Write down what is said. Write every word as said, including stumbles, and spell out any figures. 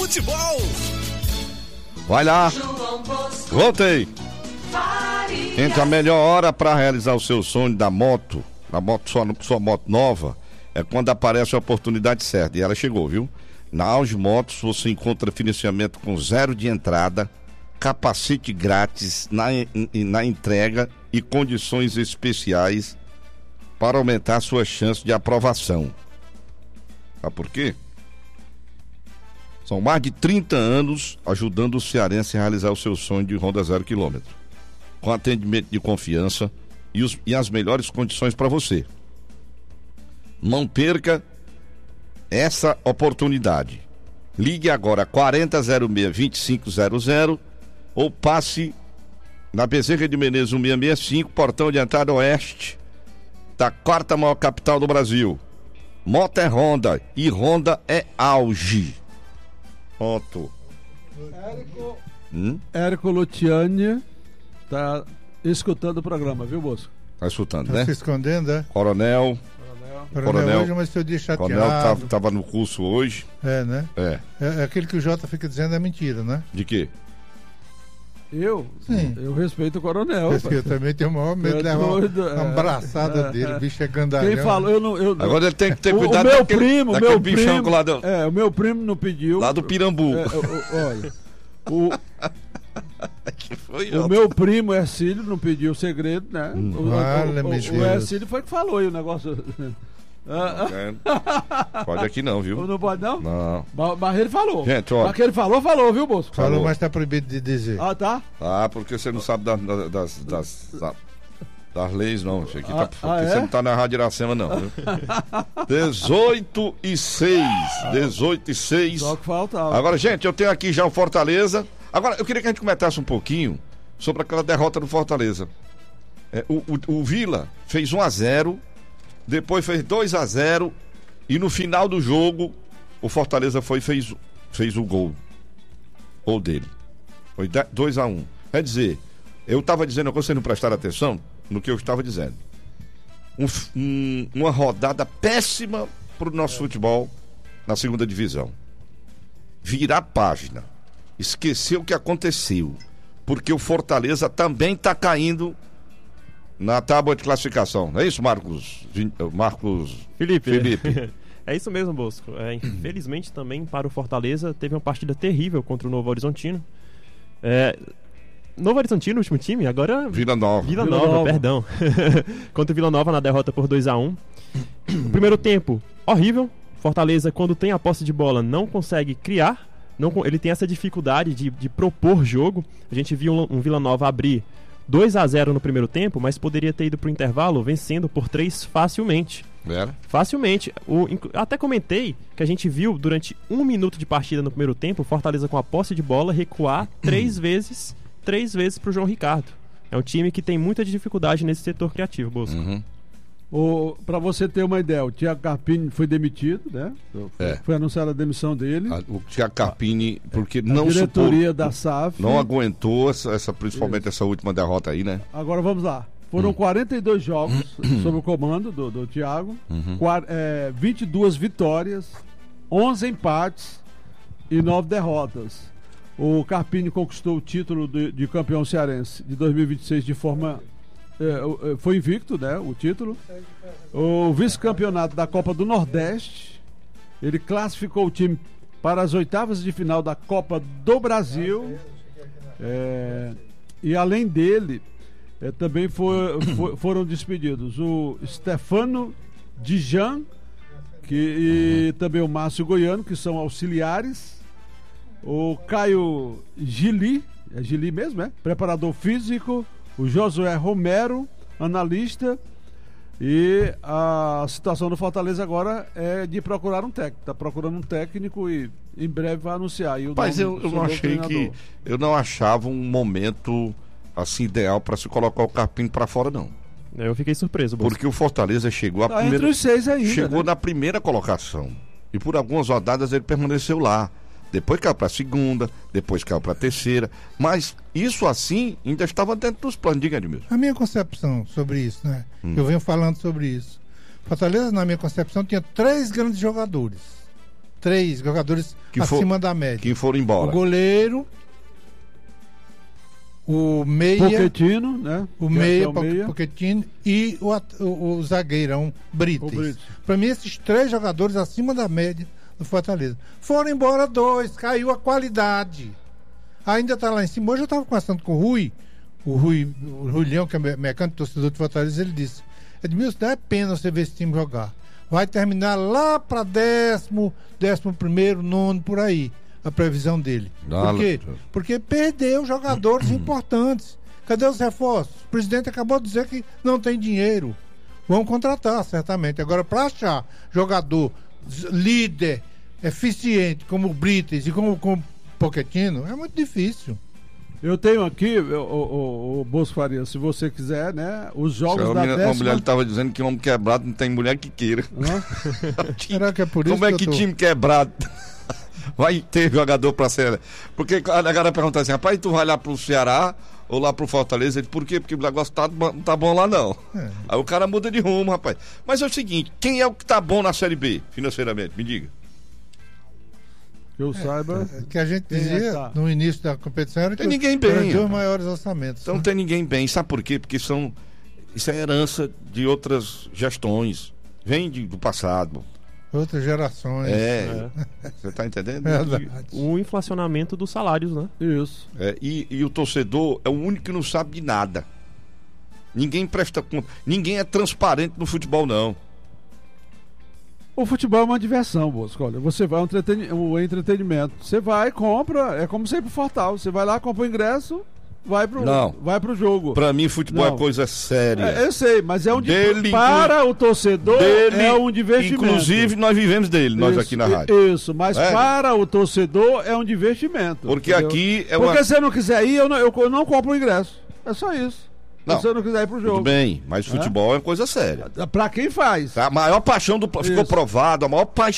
futebol. Vai lá. Voltei. Entre a melhor hora para realizar o seu sonho da moto, da moto, sua, sua moto nova, é quando aparece a oportunidade certa. E ela chegou, viu? Na Auge Motos você encontra financiamento com zero de entrada, capacete grátis na, na entrega e condições especiais para aumentar sua chance de aprovação. Sabe por quê? São mais de trinta anos ajudando o cearense a realizar o seu sonho de Honda zero quilômetro, com atendimento de confiança e, os, e as melhores condições para você. Não perca essa oportunidade. Ligue agora quarenta zero seis vinte e cinco zero zero ou passe na Bezerra de Menezes cento e sessenta e cinco, portão de entrada oeste da quarta maior capital do Brasil. Moto é Honda e Honda é Auge. Pronto. Érico, hum? Érico Lutiani tá escutando o programa, viu, moço? Tá escutando, tá né? se escondendo, é? Coronel. Coronel, Coronel hoje, mas seu dia chateado. Coronel tava, tava no curso hoje. É, né? É. é. É aquele que o Jota fica dizendo é mentira, né? De quê? Eu? Sim. Eu respeito o Coronel. Eu, eu também tenho o maior medo de levar uma, uma abraçada é, dele, o bicho é gandalhão. Quem falou, eu não... Eu, Agora ele tem que ter cuidado o meu daquele, primo, daquele meu bichão primo, lá do... É, o meu primo não pediu... Lá do Pirambu. É, o, olha, o... que foi, o meu primo Ercílio não pediu o segredo, né? Hum. O, vale, o, o, o Ercílio foi que falou aí o negócio... Não pode aqui não, viu? Não pode não? Não. Mas, mas ele falou. Gente, olha. Mas que ele falou, falou, viu, moço? Falou, falou, mas tá proibido de dizer. Ah, tá? Ah, porque você não sabe da, da, das, das, das, das leis, não. Isso aqui ah, tá, ah, você é? não tá na Rádio Iracema, não, viu? dezoito e seis. dezoito e seis. Só que faltava. Agora, gente, eu tenho aqui já o Fortaleza. Agora, eu queria que a gente comentasse um pouquinho sobre aquela derrota do Fortaleza. É, o, o, o Vila fez um a zero, depois fez dois a zero. E no final do jogo, o Fortaleza foi e fez, fez o gol. Gol dele. Foi dois a um. Quer dizer, eu estava dizendo, vocês não prestaram atenção no que eu estava dizendo. Um, um, uma rodada péssima para o nosso futebol na segunda divisão. Virar página. Esquecer o que aconteceu. Porque o Fortaleza também está caindo na tábua de classificação. Não é isso, Marcos? Marcos Felipe. Felipe. É isso mesmo, Bosco. É, infelizmente também para o Fortaleza teve uma partida terrível contra o Novo Horizontino. É, Novo Horizontino, o último time, agora... Vila Nova. Vila, Vila Nova, Nova, perdão. Contra o Vila Nova na derrota por dois a um. O primeiro tempo, horrível. Fortaleza, quando tem a posse de bola, não consegue criar. Não, ele tem essa dificuldade de, de propor jogo. A gente viu um, um Vila Nova abrir dois a zero no primeiro tempo, mas poderia ter ido para o intervalo vencendo por três facilmente. Era? Facilmente. O, até comentei que a gente viu durante um minuto de partida no primeiro tempo, o Fortaleza com a posse de bola recuar três vezes, três vezes pro João Ricardo. É um time que tem muita dificuldade nesse setor criativo, Bosco. Uhum. O, pra você ter uma ideia, o Thiago Carpini foi demitido, né? Foi, É. foi anunciada a demissão dele. A, o Thiago Carpini, porque A não diretoria suportou, da S A F. não aguentou essa, essa principalmente essa última derrota aí, né? Agora vamos lá. Foram Hum. quarenta e dois jogos sob o comando do, do Thiago, Uhum. quar, é, vinte e duas vitórias, onze empates e nove derrotas. O Carpini conquistou o título de, de campeão cearense de dois mil e vinte e seis de forma... É, foi invicto, né, o título. O vice-campeonato da Copa do Nordeste. Ele classificou o time para as oitavas de final da Copa do Brasil. É, e além dele, é, também foi, foi, foram despedidos o Stefano Dijan que, e também o Márcio Goiano, que são auxiliares. O Caio Gili, é Gili mesmo, é? Preparador físico. O Josué Romero, analista. E a situação do Fortaleza agora é de procurar um técnico. Está procurando um técnico e em breve vai anunciar. Mas eu, eu não achei que... Eu não achava um momento assim ideal para se colocar o Carpini para fora, não. Eu fiquei surpreso, Bosco. Porque o Fortaleza chegou a Tá primeira... entre os seis ainda, chegou né? na primeira colocação. E por algumas rodadas ele permaneceu lá. Depois caiu para a segunda, depois caiu para a terceira. Mas isso assim ainda estava dentro dos planos. Diga, Edmilson. A minha concepção sobre isso, né? Hum. Eu venho falando sobre isso. Fortaleza, na minha concepção, tinha três grandes jogadores. três jogadores que acima for, da média. Que foram embora. O goleiro, o meia, Pochettino, né? O meia, é o meia. Pochettino e o, o, o zagueirão Brites. Para mim, esses três jogadores acima da média do Fortaleza. Foram embora dois, caiu a qualidade. Ainda está lá em cima. Hoje eu estava conversando com o Rui, o Rui, o Rui Leão, que é mecânico torcedor de Fortaleza, ele disse: Edmilson, não é pena você ver esse time jogar. Vai terminar lá para décimo, décimo primeiro, nono, por aí. A previsão dele. Dá, Por quê? Porque perdeu jogadores importantes. Cadê os reforços? O presidente acabou de dizer que não tem dinheiro. Vão contratar, certamente. Agora, para achar jogador líder, eficiente, como o Brites e como o Pochettino, é muito difícil. Eu tenho aqui, o, o, o Bolso Faria, se você quiser, né? Os jogos Senhor, da minha, décima... Uma mulher estava dizendo que homem quebrado não tem mulher que queira. Será que é por isso? Como é que, que tô... time quebrado vai ter jogador para ser? Porque a galera pergunta assim: rapaz, tu vai lá pro Ceará ou lá pro Fortaleza? Ele, por quê? Porque o negócio tá, não tá bom lá, não. É. Aí o cara muda de rumo, rapaz. Mas é o seguinte: quem é o que tá bom na Série B, financeiramente? Me diga. Que eu saiba. É, que a gente dizia tá. no início da competição era que tem ninguém bem. Os maiores orçamentos. Então não tem ninguém bem. Sabe por quê? Porque são. Isso é herança de outras gestões. Vem de, do passado. Outras gerações. É. é. Você está entendendo? E o inflacionamento dos salários, né? Isso. É, e, e o torcedor é o único que não sabe de nada. Ninguém presta conta. Ninguém é transparente no futebol, não. O futebol é uma diversão, Bosco. Olha, você vai, um entreten... um entretenimento. Você vai, compra, é como você ir pro Fortal. Você vai lá, compra o ingresso, vai pro, não. vai pro jogo. Pra mim, futebol não. é coisa séria. É, eu sei, mas é um dele, para o torcedor dele, é um divertimento. Inclusive, nós vivemos dele, nós isso, aqui na rádio. Isso, mas é. para o torcedor é um divertimento. Porque entendeu? aqui é Porque uma... se você não quiser ir, eu não, eu não compro o ingresso. É só isso. Não, se você não quiser ir pro jogo. Tudo bem, mas futebol é, é uma coisa séria. Pra quem faz. A maior paixão do... Ficou provado, a maior paixão